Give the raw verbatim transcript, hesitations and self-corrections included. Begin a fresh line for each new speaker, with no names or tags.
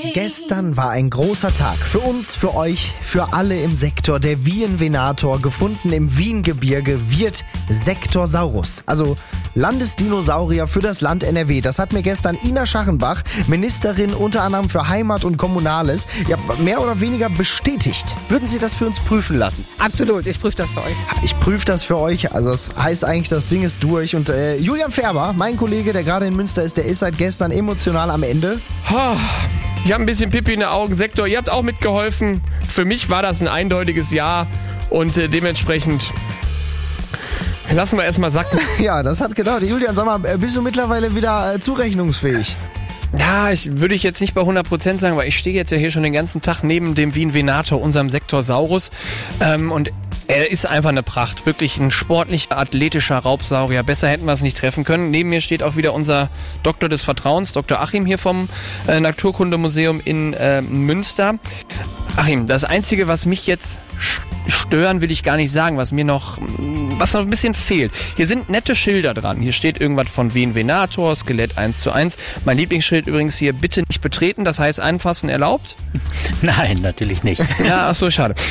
Gestern war ein großer Tag für uns, für euch, für alle im Sektor. Der Wien-Venator, gefunden im Wiengebirge, wird Sektorsaurus. Also Landesdinosaurier für das Land N R W. Das hat mir gestern Ina Schachenbach, Ministerin unter anderem für Heimat und Kommunales, ja, mehr oder weniger bestätigt. Würden Sie das für uns prüfen lassen?
Absolut, ich prüfe das für euch.
Ich prüfe das für euch. Also das heißt eigentlich, das Ding ist durch. Und äh, Julian Färber, mein Kollege, der gerade in Münster ist, der ist seit gestern emotional am Ende.
Ich habe ein bisschen Pipi in den Augen. Sektor, ihr habt auch mitgeholfen. Für mich war das ein eindeutiges Ja und äh, dementsprechend lassen wir erstmal sacken.
Ja, das hat gedauert. Julian, sag mal, bist du mittlerweile wieder äh, zurechnungsfähig?
Ja, ich würde ich jetzt nicht bei hundert Prozent sagen, weil ich stehe jetzt ja hier schon den ganzen Tag neben dem Wien-Venator, unserem Sektorsaurus. Ähm, und er ist einfach eine Pracht. Wirklich ein sportlicher, athletischer Raubsaurier. Besser hätten wir es nicht treffen können. Neben mir steht auch wieder unser Doktor des Vertrauens, Doktor Achim hier vom äh, Naturkundemuseum in äh, Münster. Achim, das Einzige, was mich jetzt stören, will ich gar nicht sagen, was mir noch, was noch ein bisschen fehlt. Hier sind nette Schilder dran. Hier steht irgendwas von Wien-Venator, Skelett eins zu eins. Mein Lieblingsschild übrigens hier, bitte nicht betreten, das heißt anfassen erlaubt?
Nein, natürlich nicht.
Ja, ach so, schade.